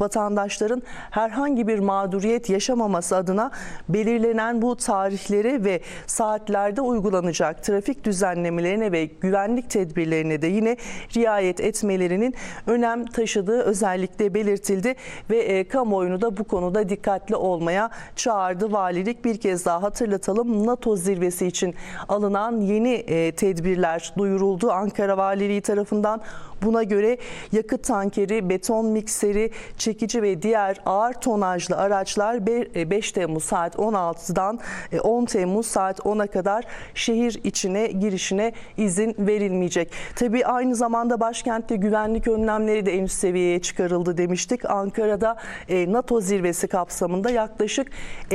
vatandaşların herhangi bir mağduriyet yaşamaması adına belirlenen bu tarihleri ve saatlerde uygulanacak trafik düzenlemelerine ve güvenlik tedbirlerine de yine riayet etmelerinin önem taşıdığı özellikle belirtildi ve kamuoyunu da bu konuda dikkatli olmaya çağırdı valilik. Bir kez daha hatırlatalım, NATO zirvesi için alınan yeni tedbirler duyuruldu Ankara Valiliği tarafından. Buna göre yakıt tankeri, beton mikseri, çekici ve diğer ağır tonajlı araçlar 5 Temmuz saat 16'dan 10 Temmuz saat 10'a kadar şehir içine girişine izin verilmeyecek. Tabii aynı zamanda başkentte güvenlik önlemleri de en üst seviyeye çıkarıldı demiştik. Ankara'da NATO zirvesi kapsamında yaklaşık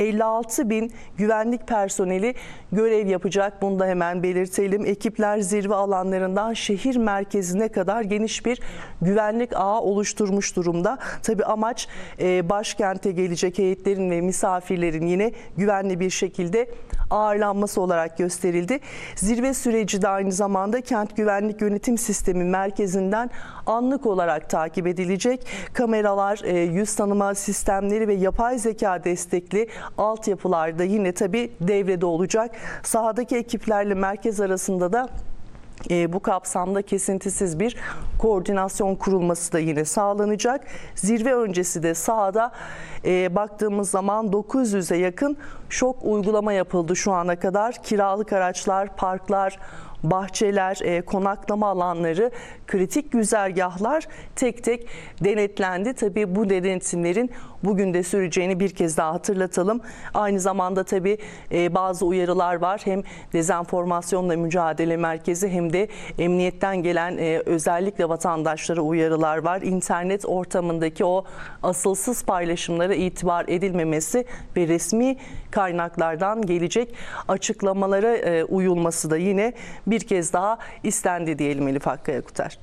56 bin güvenlik personeli görev yapacak. Bunu da hemen belirtelim. Ekipler zirve alanlarından şehir merkezine kadar geniş bir güvenlik ağı oluşturmuş durumda. Tabii amaç başkente gelecek heyetlerin ve misafirlerin yine güvenli bir şekilde ağırlanması olarak gösterildi. Zirve süreci de aynı zamanda Kent Güvenlik Yönetim Sistemi merkezinden anlık olarak takip edilecek. Kameralar, yüz tanıma sistemleri ve yapay zeka destekli altyapılar da yine tabii devrede olacak. Sahadaki ekiplerle merkez arasında da bu kapsamda kesintisiz bir koordinasyon kurulması da yine sağlanacak. Zirve öncesi de sahada baktığımız zaman 900'e yakın şok uygulama yapıldı şu ana kadar. Kiralık araçlar, parklar, bahçeler, konaklama alanları, kritik güzergahlar tek tek denetlendi. Tabii bu denetimlerin bugün de süreceğini bir kez daha hatırlatalım. Aynı zamanda tabii bazı uyarılar var. Hem Dezenformasyonla Mücadele Merkezi hem de emniyetten gelen özellikle vatandaşlara uyarılar var. İnternet ortamındaki o asılsız paylaşımlara itibar edilmemesi ve resmi kaynaklardan gelecek açıklamalara uyulması da yine bir kez daha istendi diyelim Elif Hakkı Yakuter.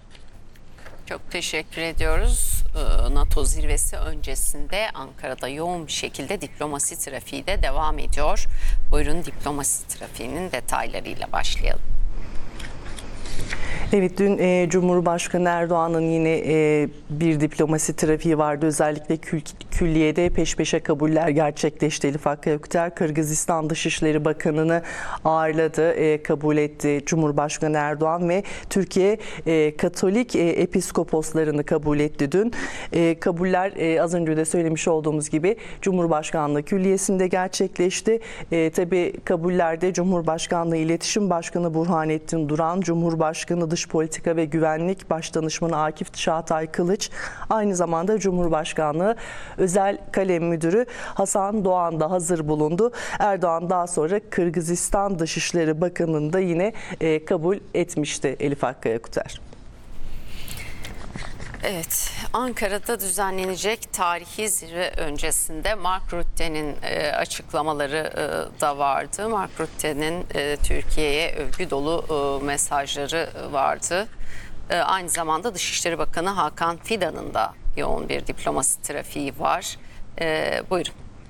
Çok teşekkür ediyoruz. NATO zirvesi öncesinde Ankara'da yoğun bir şekilde diplomasi trafiği de devam ediyor. Buyurun diplomasi trafiğinin detaylarıyla başlayalım. Evet, dün Cumhurbaşkanı Erdoğan'ın yine bir diplomasi trafiği vardı. Özellikle külliyede peş peşe kabuller gerçekleşti. Elif Hakkı Yakuter Kırgızistan Dışişleri Bakanı'nı ağırladı, kabul etti Cumhurbaşkanı Erdoğan ve Türkiye Katolik episkoposlarını kabul etti dün. Kabuller az önce de söylemiş olduğumuz gibi Cumhurbaşkanlığı Külliyesi'nde gerçekleşti. Tabii kabullerde Cumhurbaşkanlığı İletişim Başkanı Burhanettin Duran, Cumhurbaşkanı Dış Politika ve Güvenlik Başdanışmanı Akif Çağatay Kılıç, aynı zamanda Cumhurbaşkanlığı Özel Kalem Müdürü Hasan Doğan da hazır bulundu. Erdoğan daha sonra Kırgızistan Dışişleri Bakanı'nı da yine kabul etmişti Elif Hakkı Yakuter. Evet, Ankara'da düzenlenecek tarihi zirve öncesinde Mark Rutte'nin açıklamaları da vardı. Mark Rutte'nin Türkiye'ye övgü dolu mesajları vardı. Aynı zamanda Dışişleri Bakanı Hakan Fidan'ın da yoğun bir diplomasi trafiği var. Buyurun.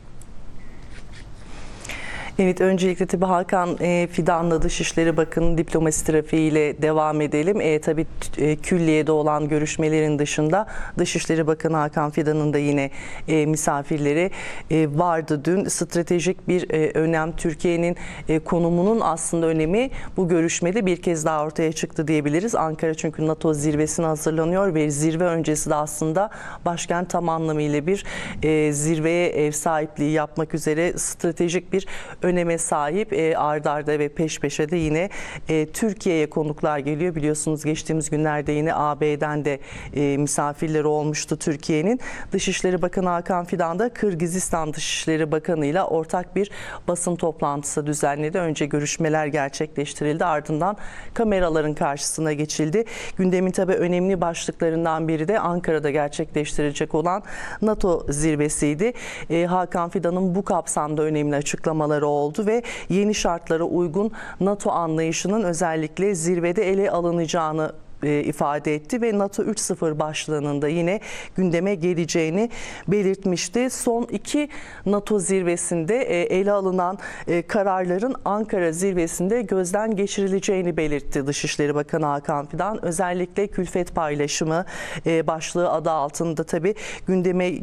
Evet, öncelikle tabii Hakan Fidan'la Dışişleri Bakanı diplomasi trafiğiyle devam edelim. Tabii külliyede olan görüşmelerin dışında Dışişleri Bakanı Hakan Fidan'ın da yine misafirleri vardı dün. Stratejik bir önem, Türkiye'nin konumunun aslında önemi bu görüşmede bir kez daha ortaya çıktı diyebiliriz. Ankara çünkü NATO zirvesine hazırlanıyor ve zirve öncesi de aslında başkent tam anlamıyla bir zirveye ev sahipliği yapmak üzere stratejik bir öneme sahip. Ard arda ve peş peşe de yine Türkiye'ye konuklar geliyor. Biliyorsunuz geçtiğimiz günlerde yine AB'den de misafirleri olmuştu Türkiye'nin. Dışişleri Bakanı Hakan Fidan da Kırgızistan Dışişleri Bakanı ile ortak bir basın toplantısı düzenledi. Önce görüşmeler gerçekleştirildi. Ardından kameraların karşısına geçildi. Gündemin tabii önemli başlıklarından biri de Ankara'da gerçekleştirilecek olan NATO zirvesiydi. Hakan Fidan'ın bu kapsamda önemli açıklamaları oldu ve yeni şartlara uygun NATO anlayışının özellikle zirvede ele alınacağını ifade etti ve NATO 3.0 başlığının da yine gündeme geleceğini belirtmişti. Son iki NATO zirvesinde ele alınan kararların Ankara zirvesinde gözden geçirileceğini belirtti Dışişleri Bakanı Hakan Fidan. Özellikle külfet paylaşımı başlığı adı altında tabii gündeme